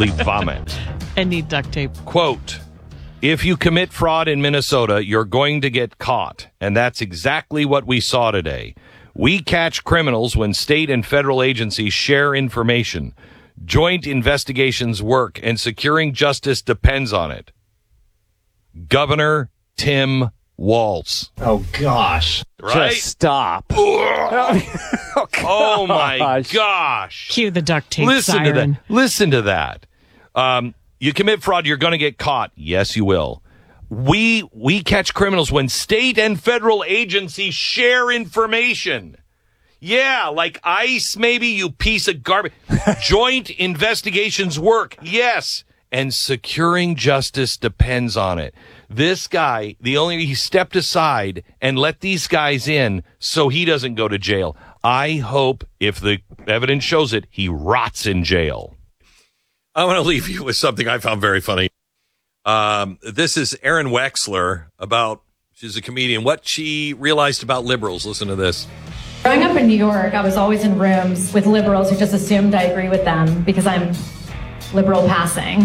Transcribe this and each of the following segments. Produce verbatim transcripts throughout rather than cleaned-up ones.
absolutely vomit. And need duct tape. Quote, if you commit fraud in Minnesota, you're going to get caught. And that's exactly what we saw today. We catch criminals when state and federal agencies share information. Joint investigations work, and securing justice depends on it. Governor Tim Walz. Oh, gosh. Right? Just stop. oh, oh, my gosh. Cue the duct tape Listen siren. to that. Listen to that. Um, you commit fraud, you're going to get caught. Yes, you will. We we catch criminals when state and federal agencies share information. Yeah, like ICE, maybe, you piece of garbage. Joint investigations work. Yes. And securing justice depends on it. This guy, the only, he stepped aside and let these guys in so he doesn't go to jail. I hope, if the evidence shows it, he rots in jail. I want to leave you with something I found very funny. Um, this is Erin Wexler about, she's a comedian, what she realized about liberals. Listen to this. Growing up in New York, I was always in rooms with liberals who just assumed I agree with them because I'm liberal passing.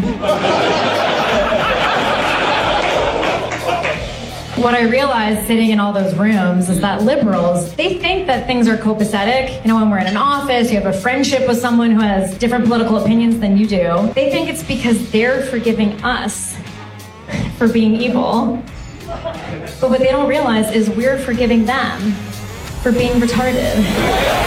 What I realized sitting in all those rooms is that liberals, they think that things are copacetic. You know, when we're in an office, you have a friendship with someone who has different political opinions than you do. They think it's because they're forgiving us for being evil. But what they don't realize is we're forgiving them for being retarded.